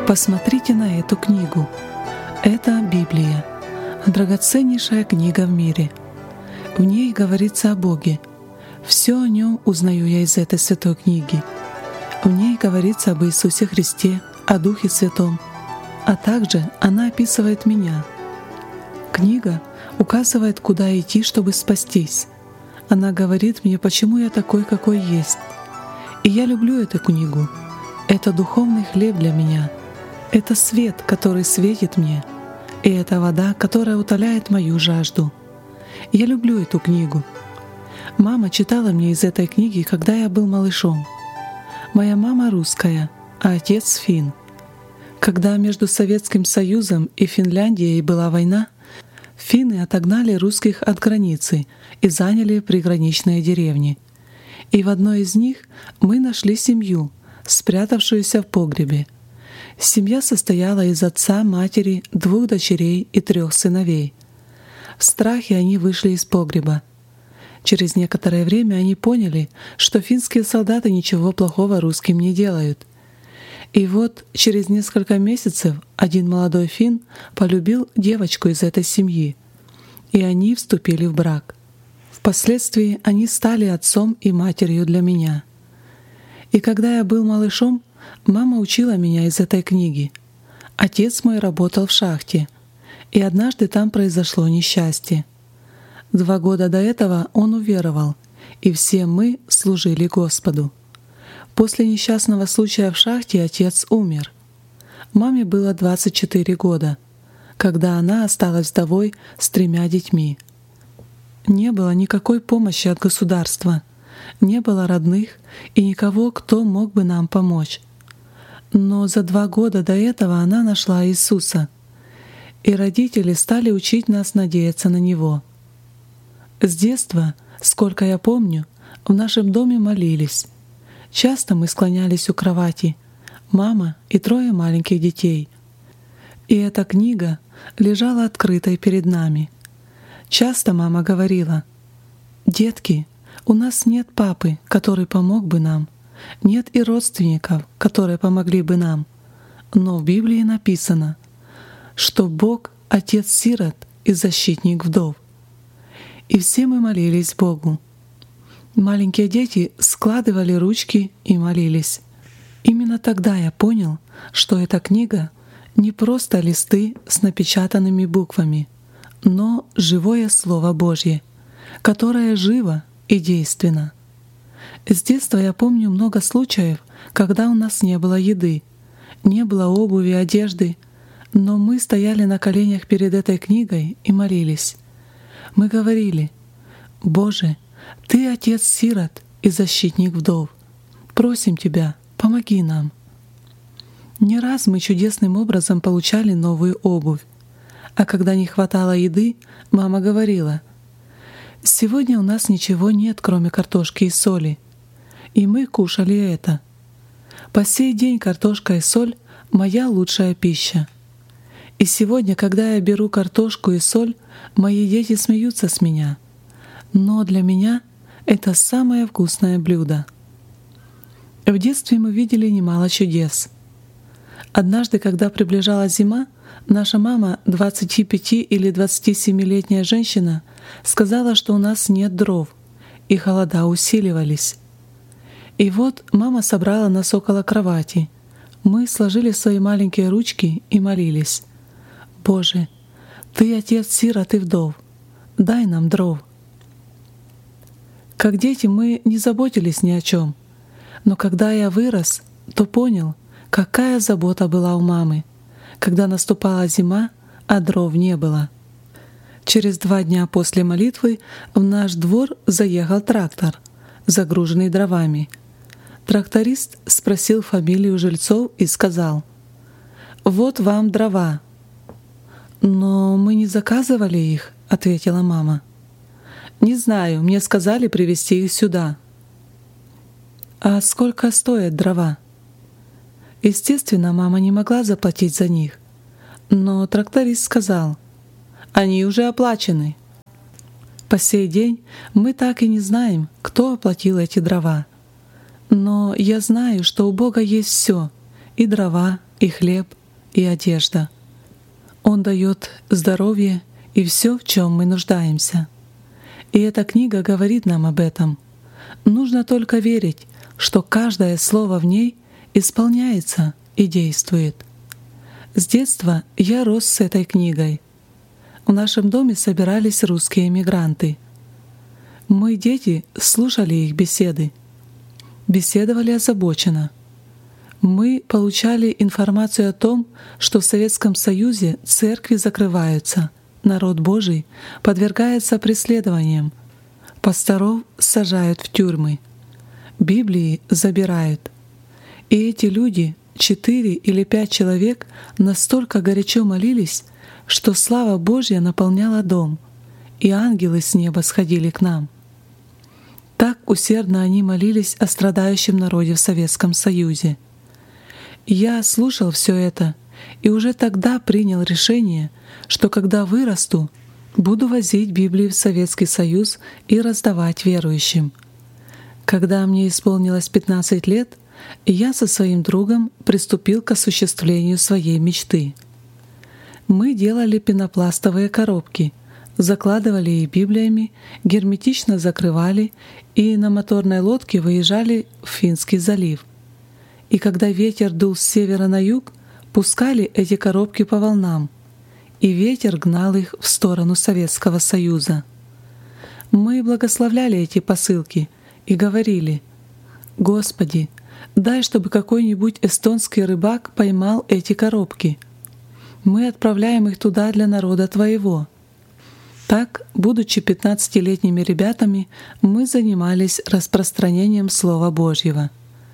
Посмотрите на эту книгу. Это Библия, драгоценнейшая книга в мире. В ней говорится о Боге. Все о Нем узнаю я из этой святой книги. В ней говорится об Иисусе Христе, о Духе Святом, а также она описывает меня. Книга указывает, куда идти, чтобы спастись. Она говорит мне, почему я такой, какой есть. И я люблю эту книгу. Это духовный хлеб для меня. Это свет, который светит мне. И это вода, которая утоляет мою жажду. Я люблю эту книгу. Мама читала мне из этой книги, когда я был малышом. Моя мама русская, а отец финн. Когда между Советским Союзом и Финляндией была война, финны отогнали русских от границы и заняли приграничные деревни. И в одной из них мы нашли семью, спрятавшуюся в погребе. Семья состояла из отца, матери, 2 дочерей и 3 сыновей. В страхе они вышли из погреба. Через некоторое время они поняли, что финские солдаты ничего плохого русским не делают. И вот через несколько месяцев один молодой финн полюбил девочку из этой семьи, и они вступили в брак. Впоследствии они стали отцом и матерью для меня. И когда я был малышом, мама учила меня из этой книги. Отец мой работал в шахте, и однажды там произошло несчастье. 2 года до этого он уверовал, и все мы служили Господу. После несчастного случая в шахте отец умер. Маме было 24 года, когда она осталась вдовой с 3 детьми. Не было никакой помощи от государства, не было родных и никого, кто мог бы нам помочь. Но за 2 года до этого она нашла Иисуса, и родители стали учить нас надеяться на Него. С детства, сколько я помню, в нашем доме молились. Часто мы склонялись у кровати, мама и 3 маленьких детей. И эта книга лежала открытой перед нами. Часто мама говорила: «Детки, у нас нет папы, который помог бы нам, нет и родственников, которые помогли бы нам. Но в Библии написано, что Бог — отец сирот и защитник вдов». И все мы молились Богу. Маленькие дети складывали ручки и молились. Именно тогда я понял, что эта книга не просто листы с напечатанными буквами, но живое Слово Божье, которое живо и действенно. С детства я помню много случаев, когда у нас не было еды, не было обуви, одежды, но мы стояли на коленях перед этой книгой и молились. Мы говорили: «Боже, Ты отец сирот и защитник вдов. Просим Тебя, помоги нам». Не раз мы чудесным образом получали новую обувь, а когда не хватало еды, мама говорила: «Сегодня у нас ничего нет, кроме картошки и соли». И мы кушали это. По сей день картошка и соль — моя лучшая пища. И сегодня, когда я беру картошку и соль, мои дети смеются с меня. Но для меня это самое вкусное блюдо. В детстве мы видели немало чудес. Однажды, когда приближалась зима, наша мама, 25 или 27-летняя женщина, сказала, что у нас нет дров, и холода усиливались. И вот мама собрала нас около кровати. Мы сложили свои маленькие ручки и молились: «Боже, Ты отец сирот и вдов, дай нам дров». Как дети мы не заботились ни о чем, но когда я вырос, то понял, какая забота была у мамы, когда наступала зима, а дров не было. Через 2 дня после молитвы в наш двор заехал трактор, загруженный дровами. Тракторист спросил фамилию жильцов и сказал: «Вот вам дрова». «Но мы не заказывали их», — ответила мама. «Не знаю, мне сказали привезти их сюда». «А сколько стоят дрова?» Естественно, мама не могла заплатить за них, но тракторист сказал: «Они уже оплачены». По сей день мы так и не знаем, кто оплатил эти дрова. Но я знаю, что у Бога есть все, и дрова, и хлеб, и одежда. Он дает здоровье и все, в чем мы нуждаемся. И эта книга говорит нам об этом. Нужно только верить, что каждое слово в ней исполняется и действует. С детства я рос с этой книгой. В нашем доме собирались русские эмигранты. Мы, дети, слушали их беседы. Беседовали озабоченно. Мы получали информацию о том, что в Советском Союзе церкви закрываются, народ Божий подвергается преследованиям, пасторов сажают в тюрьмы, Библии забирают. И эти люди, 4 или 5 человек, настолько горячо молились, что слава Божья наполняла дом, и ангелы с неба сходили к нам. Так усердно они молились о страдающем народе в Советском Союзе. Я слушал все это и уже тогда принял решение, что когда вырасту, буду возить Библию в Советский Союз и раздавать верующим. Когда мне исполнилось 15 лет, я со своим другом приступил к осуществлению своей мечты. Мы делали пенопластовые коробки, закладывали их Библиями, герметично закрывали и на моторной лодке выезжали в Финский залив. И когда ветер дул с севера на юг, пускали эти коробки по волнам, и ветер гнал их в сторону Советского Союза. Мы благословляли эти посылки и говорили: «Господи, дай, чтобы какой-нибудь эстонский рыбак поймал эти коробки. Мы отправляем их туда для народа Твоего». Так, будучи 15-летними ребятами, мы занимались распространением Слова Божьего.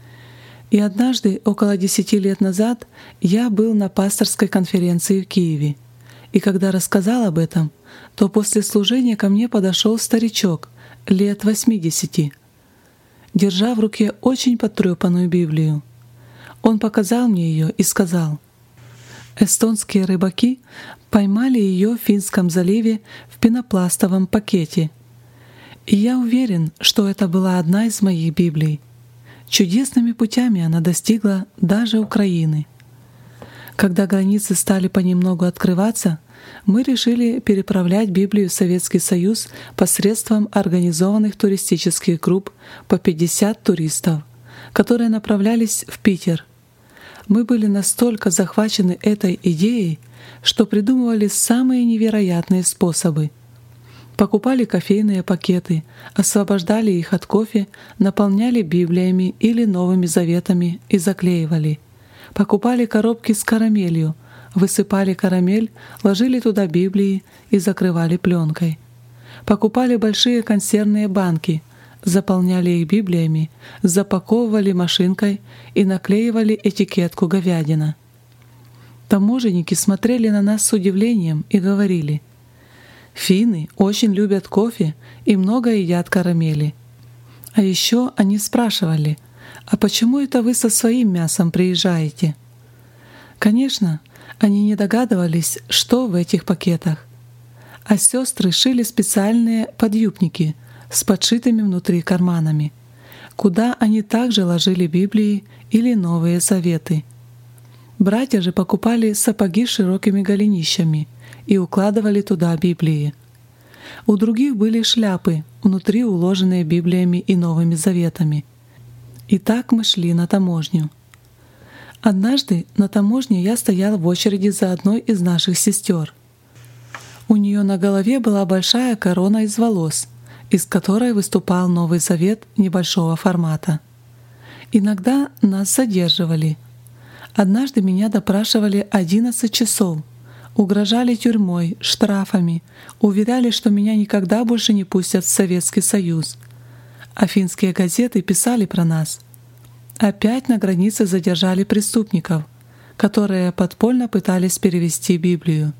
И однажды, около 10 лет назад, я был на пасторской конференции в Киеве. И когда рассказал об этом, то после служения ко мне подошел старичок, лет 80, держа в руке очень потрепанную Библию. Он показал мне ее и сказал: «Эстонские рыбаки поймали ее в Финском заливе в пенопластовом пакете. И я уверен, что это была одна из моих Библий. Чудесными путями она достигла даже Украины. Когда границы стали понемногу открываться, мы решили переправлять Библию в Советский Союз посредством организованных туристических групп по 50 туристов, которые направлялись в Питер. Мы были настолько захвачены этой идеей, что придумывали самые невероятные способы. Покупали кофейные пакеты, освобождали их от кофе, наполняли Библиями или Новыми Заветами и заклеивали. Покупали коробки с карамелью, высыпали карамель, ложили туда Библии и закрывали пленкой. Покупали большие консервные банки, заполняли их Библиями, запаковывали машинкой и наклеивали этикетку «Говядина». Таможенники смотрели на нас с удивлением и говорили: «Финны очень любят кофе и много едят карамели». А еще они спрашивали: «А почему это вы со своим мясом приезжаете?» Конечно, они не догадывались, что в этих пакетах. А сестры шили специальные подъюбники с подшитыми внутри карманами, куда они также ложили Библии или Новые Заветы. Братья же покупали сапоги с широкими голенищами и укладывали туда Библии. У других были шляпы, внутри уложенные Библиями и Новыми Заветами. И так мы шли на таможню. Однажды на таможне я стоял в очереди за одной из наших сестер. У нее на голове была большая корона из волос, из которой выступал Новый Завет небольшого формата. Иногда нас задерживали. Однажды меня допрашивали 11 часов, угрожали тюрьмой, штрафами, уверяли, что меня никогда больше не пустят в Советский Союз. А финские газеты писали про нас. Опять на границе задержали преступников, которые подпольно пытались перевести Библию.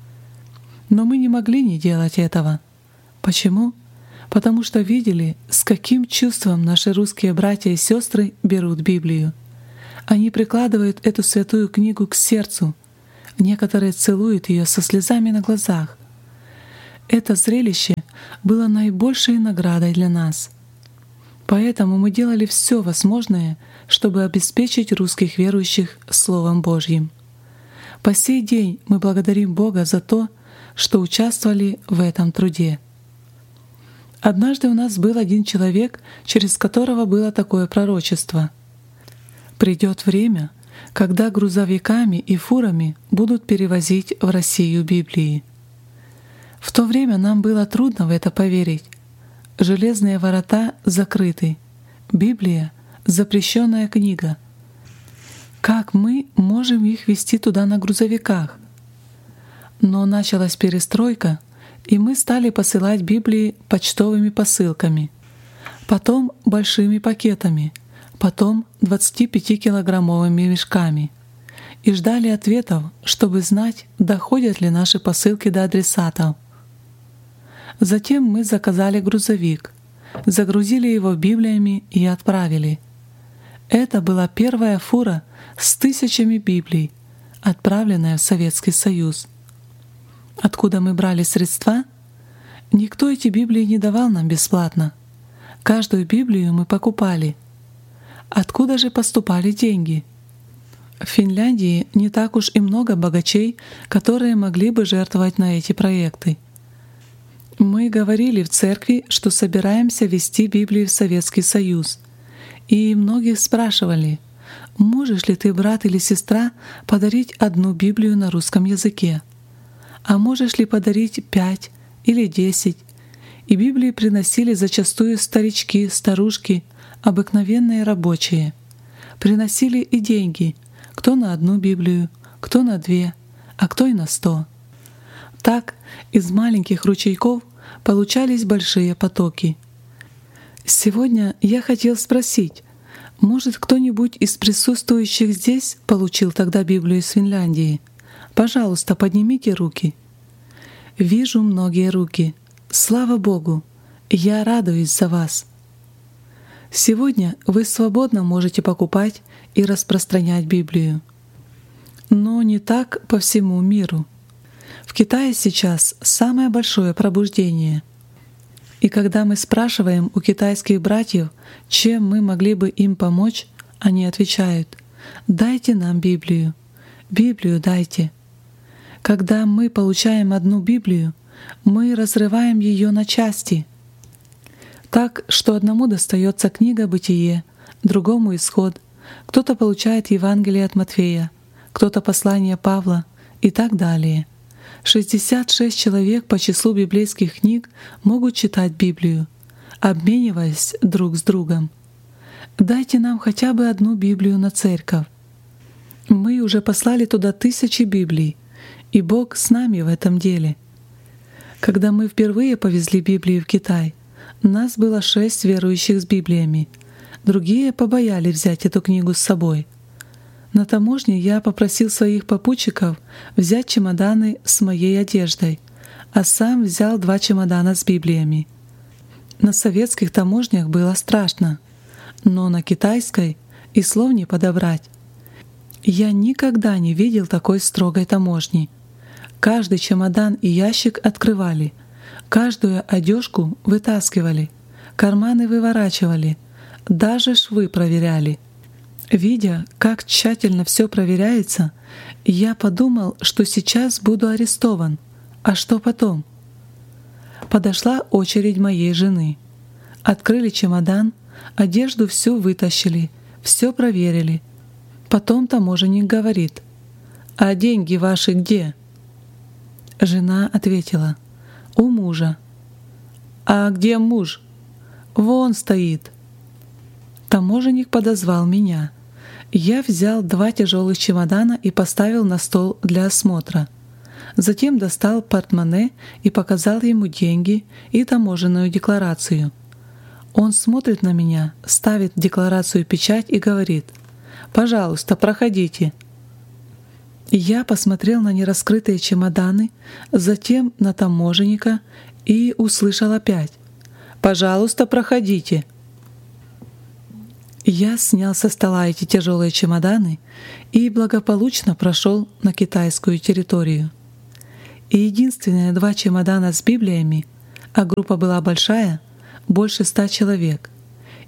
Но мы не могли не делать этого. Почему? Потому что видели, с каким чувством наши русские братья и сестры берут Библию. Они прикладывают эту святую книгу к сердцу. Некоторые целуют ее со слезами на глазах. Это зрелище было наибольшей наградой для нас. Поэтому мы делали все возможное, чтобы обеспечить русских верующих Словом Божьим. По сей день мы благодарим Бога за то, что участвовали в этом труде. Однажды у нас был один человек, через которого было такое пророчество. Придет время, когда грузовиками и фурами будут перевозить в Россию Библии. В то время нам было трудно в это поверить. Железные ворота закрыты. Библия — запрещенная книга. Как мы можем их везти туда на грузовиках? Но началась перестройка, и мы стали посылать Библии почтовыми посылками, потом большими пакетами, потом 25-килограммовыми мешками, и ждали ответов, чтобы знать, доходят ли наши посылки до адресатов. Затем мы заказали грузовик, загрузили его Библиями и отправили. Это была первая фура с 1000 Библий, отправленная в Советский Союз. Откуда мы брали средства? Никто эти Библии не давал нам бесплатно. Каждую Библию мы покупали. Откуда же поступали деньги? В Финляндии не так уж и много богачей, которые могли бы жертвовать на эти проекты. Мы говорили в церкви, что собираемся везти Библии в Советский Союз. И многих спрашивали: «Можешь ли ты, брат или сестра, подарить одну Библию на русском языке? А можешь ли подарить 5 или 10?» И Библии приносили зачастую старички, старушки, обыкновенные рабочие. Приносили и деньги, кто на 1 Библию, кто на 2, а кто и на 100. Так из маленьких ручейков получались большие потоки. Сегодня я хотел спросить, может, кто-нибудь из присутствующих здесь получил тогда Библию из Финляндии? Пожалуйста, поднимите руки. Вижу многие руки. Слава Богу! Я радуюсь за вас. Сегодня вы свободно можете покупать и распространять Библию. Но не так по всему миру. В Китае сейчас самое большое пробуждение. И когда мы спрашиваем у китайских братьев, чем мы могли бы им помочь, они отвечают: «Дайте нам Библию, Библию дайте». Когда мы получаем 1 Библию, мы разрываем ее на части, так что одному достается книга «Бытие», другому «Исход», кто-то получает Евангелие от Матфея, кто-то послание Павла и так далее. 66 человек по числу библейских книг могут читать Библию, обмениваясь друг с другом. Дайте нам хотя бы 1 Библию на церковь. Мы уже послали туда 1000 Библий, и Бог с нами в этом деле. Когда мы впервые повезли Библии в Китай, нас было 6 верующих с Библиями. Другие побоялись взять эту книгу с собой. На таможне я попросил своих попутчиков взять чемоданы с моей одеждой, а сам взял 2 чемодана с Библиями. На советских таможнях было страшно, но на китайской и слов не подобрать. Я никогда не видел такой строгой таможни. Каждый чемодан и ящик открывали, каждую одежку вытаскивали, карманы выворачивали, даже швы проверяли. Видя, как тщательно все проверяется, я подумал, что сейчас буду арестован. А что потом? Подошла очередь моей жены. Открыли чемодан, одежду всю вытащили, все проверили. Потом таможенник говорит: «А деньги ваши где?» Жена ответила: «У мужа». «А где муж?» «Вон стоит». Таможенник подозвал меня. Я взял 2 тяжелых чемодана и поставил на стол для осмотра. Затем достал портмоне и показал ему деньги и таможенную декларацию. Он смотрит на меня, ставит в декларацию печать и говорит: «Пожалуйста, проходите». Я посмотрел на нераскрытые чемоданы, затем на таможенника и услышал опять: «Пожалуйста, проходите». Я снял со стола эти тяжелые чемоданы и благополучно прошел на китайскую территорию. И единственные 2 чемодана с Библиями, а группа была большая, больше 100 человек,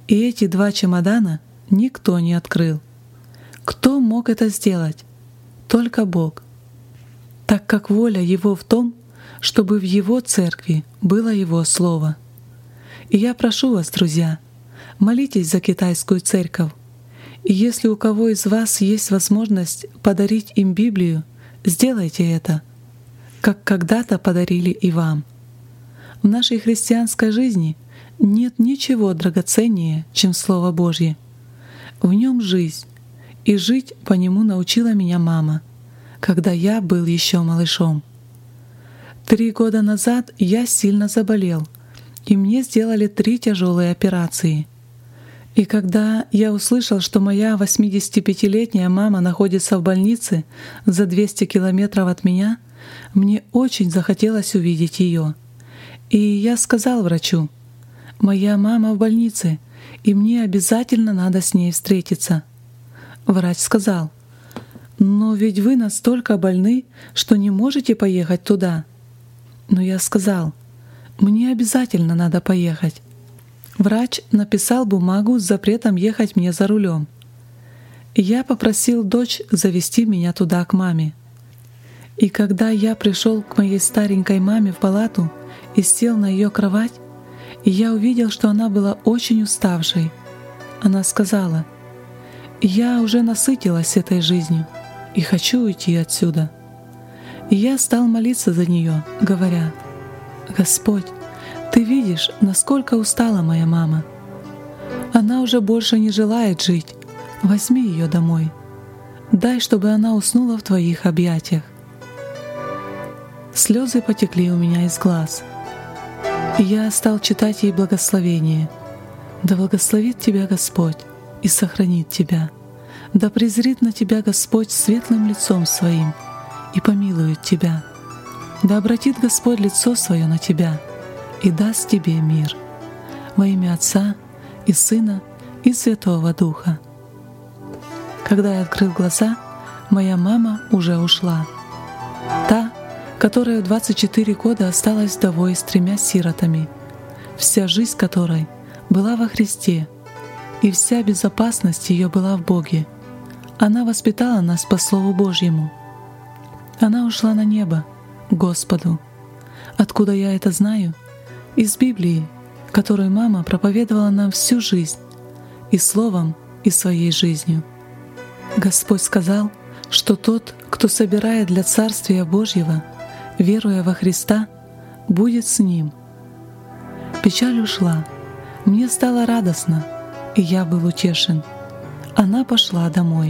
И эти 2 чемодана никто не открыл. Кто мог это сделать? Только Бог. Так как воля Его в том, чтобы в Его церкви было Его Слово. И я прошу вас, друзья, молитесь за китайскую церковь. И если у кого из вас есть возможность подарить им Библию, сделайте это, как когда-то подарили и вам. В нашей христианской жизни нет ничего драгоценнее, чем Слово Божье. В нем жизнь, и жить по нему научила меня мама, когда я был еще малышом. 3 года назад я сильно заболел, и мне сделали 3 тяжелые операции. И когда я услышал, что моя 85-летняя мама находится в больнице за 200 километров от меня, мне очень захотелось увидеть ее. И я сказал врачу: «Моя мама в больнице, и мне обязательно надо с ней встретиться». Врач сказал: «Но ведь вы настолько больны, что не можете поехать туда». Но я сказал: «Мне обязательно надо поехать». Врач написал бумагу с запретом ехать мне за рулем. Я попросил дочь завести меня туда к маме. И когда я пришел к моей старенькой маме в палату и сел на ее кровать, я увидел, что она была очень уставшей. Она сказала: «Я уже насытилась этой жизнью и хочу уйти отсюда». И я стал молиться за нее, говоря: «Господь, Ты видишь, насколько устала моя мама. Она уже больше не желает жить. Возьми ее домой. Дай, чтобы она уснула в Твоих объятиях». Слезы потекли у меня из глаз. И я стал читать ей благословение. «Да благословит тебя Господь и сохранит тебя. Да презрит на тебя Господь светлым лицом Своим и помилует тебя. Да обратит Господь лицо Свое на тебя и даст тебе мир. Во имя Отца и Сына и Святого Духа». Когда я открыл глаза, моя мама уже ушла. Та, которая в 24 года осталась вдовой с 3 сиротами, вся жизнь которой была во Христе, и вся безопасность ее была в Боге. Она воспитала нас по Слову Божьему. Она ушла на небо, к Господу. Откуда я это знаю? Из Библии, которую мама проповедовала нам всю жизнь, и словом, и своей жизнью. Господь сказал, что тот, кто собирает для Царствия Божьего, веруя во Христа, будет с Ним. Печаль ушла, мне стало радостно, и я был утешен. Она пошла домой.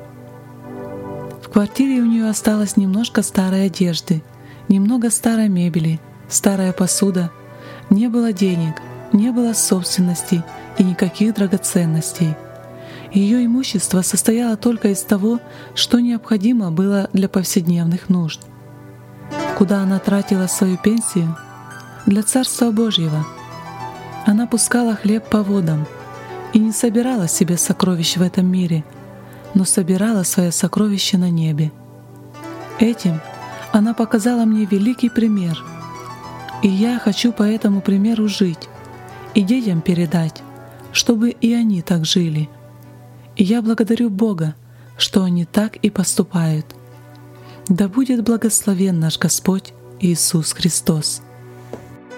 В квартире у нее осталось немножко старой одежды, немного старой мебели, старая посуда. Не было денег, не было собственности и никаких драгоценностей. Ее имущество состояло только из того, что необходимо было для повседневных нужд. Куда она тратила свою пенсию? Для Царства Божьего. Она пускала хлеб по водам и не собирала себе сокровищ в этом мире, но собирала свое сокровище на небе. Этим она показала мне великий пример, и я хочу по этому примеру жить и детям передать, чтобы и они так жили. И я благодарю Бога, что они так и поступают. Да будет благословен наш Господь Иисус Христос.